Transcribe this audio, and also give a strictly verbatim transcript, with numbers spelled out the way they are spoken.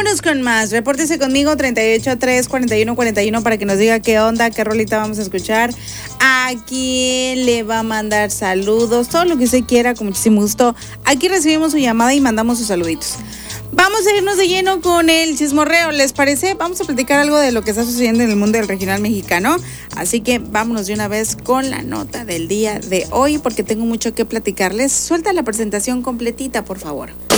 Vámonos con más. Repórtese conmigo treinta y ocho, tres, cuarenta y uno, cuarenta y uno para que nos diga qué onda, qué rolita vamos a escuchar, a quién le va a mandar saludos, todo lo que usted quiera, con muchísimo gusto. Aquí recibimos su llamada y mandamos sus saluditos. Vamos a irnos de lleno con el chismorreo, ¿les parece? Vamos a platicar algo de lo que está sucediendo en el mundo del regional mexicano. Así que vámonos de una vez con la nota del día de hoy, porque tengo mucho que platicarles. Suelta la presentación completita, por favor.